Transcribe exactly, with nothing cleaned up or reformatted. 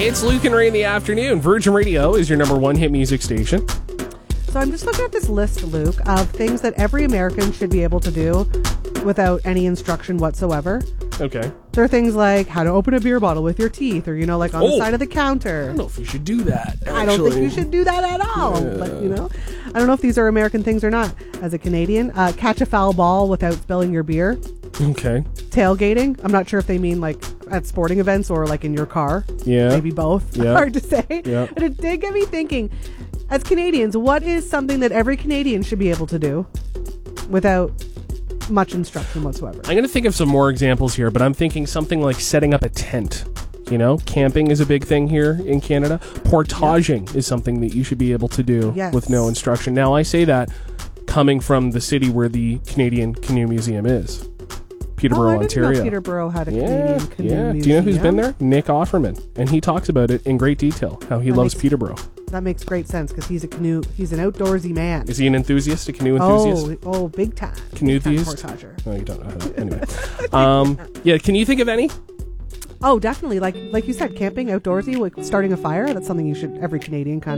It's Luke and Ray in the afternoon. Virgin Radio is your number one hit music station. So I'm just looking at this list, Luke, of things that every American should be able to do without any instruction whatsoever. Okay. There are things like how to open a beer bottle with your teeth, or, you know, like on Oh. the side of the counter. I don't know if you should do that, actually. I don't think you should do that at all. Yeah. But, you know, I don't know if these are American things or not. As a Canadian, uh, catch a foul ball without spilling your beer. Okay. Tailgating. I'm not sure if they mean like at sporting events or like in your car. Yeah. Maybe both. Yeah. Hard to say. Yeah. But it did get me thinking, as Canadians, what is something that every Canadian should be able to do without much instruction whatsoever? I'm going to think of some more examples here, but I'm thinking something like setting up a tent. You know, camping is a big thing here in Canada. Portaging yep. is something that you should be able to do yes. with no instruction. Now, I say that coming from the city where the Canadian Canoe Museum is. Peterborough, oh, I didn't Ontario. Know Peterborough had a yeah, Canadian Canoe yeah. Museum. Do you know who's been there? Nick Offerman. And he talks about it in great detail, how he that loves makes, Peterborough. That makes great sense because he's a canoe, he's an outdoorsy man. Is he an enthusiast, a canoe enthusiast? Oh, oh big time. Canoe big time enthusiast? portager. Oh, you don't know how to. Anyway. um, yeah, can you think of any? Oh, definitely. Like like you said, camping, outdoorsy, like starting a fire. That's something you should, every Canadian kind of